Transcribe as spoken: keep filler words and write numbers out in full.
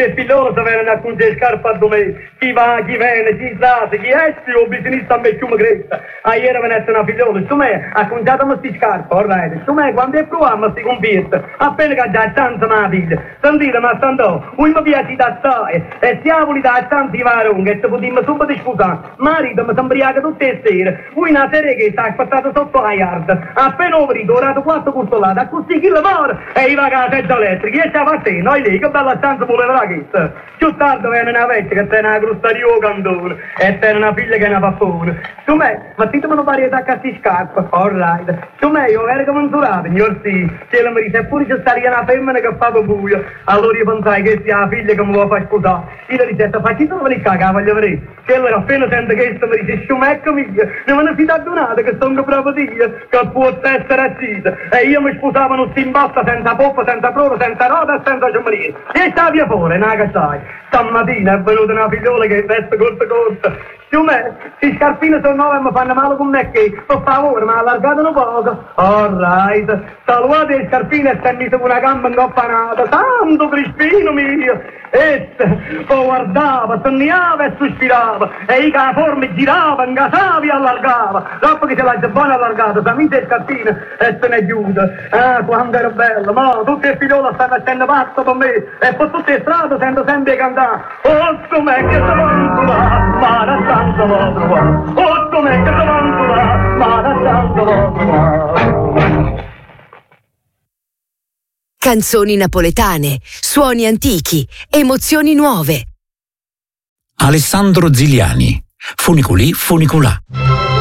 e figliolo si vengono a cungere scarpa a dove chi va, chi viene, chi sa, chi esce o bisogna a me più cresta. A ieri venette una figliola, su me ha cunggiato questi scarpa, ormai, su me quando è provato si convierte, appena che già tanto ma figlia, sentite ma stando, un mi piace da stare, e siamo da tanti varoni, e se potremmo subito scusare, marito mi sembriaca tutte le sere, lui una serie che sta aspettato sotto la yard, appena ovrito, orato quattro custolate, a così chi lavora, e i ragazzi elettrici, e stava a te, noi lì, che bella stanza voleva la chiesa, più tardi viene una vecchia che tiene una crustaria o cantone, e tiene una figlia che è una pappone, su me, ma ditemi una varietà che si scarpa, all right, su me io ero come un turato, signor sì, se la mi dice, eppure c'è stata una femmina che fa buio, allora io pensai che sia la figlia che mi vuole far sposare, io le dicevo, facci tu venire qua, che voglio vedere, che allora appena sente che mi dice, sciumecco mia, non me ne si dà donata, che sono proprio io, che può essere accisa, e io mi sposavo non si imbotta senza poppa, senza prova, senza roda e senza ciamarino, e sta via fuori, no che sai, stamattina è venuta una figliola che veste corta corta, su me, se scarpine sono nuove e mi fanno male con me che, per favore, mi allargate un poco. All right. Salvate le scarpine e sentite una gamba ingoppanata. Tanto crispino mio. E lo guardava, sognava e sospirava. E i che la forma girava, ingasava e allargava. Dopo che se l'ha già buona allargata, si mise le scarpine e se ne chiude. Ah, quando era bello. Ma tutte le figliole stanno facendo pazzo per me. E per tutte le strade sento sempre cantare. Oh, com'è che se vanto là, ma da tanto lo trovare. Oh, com'è che se vanto là, ma da tanto lo trovare. Canzoni napoletane, suoni antichi, emozioni nuove. Alessandro Ziliani, Funiculì Funiculà.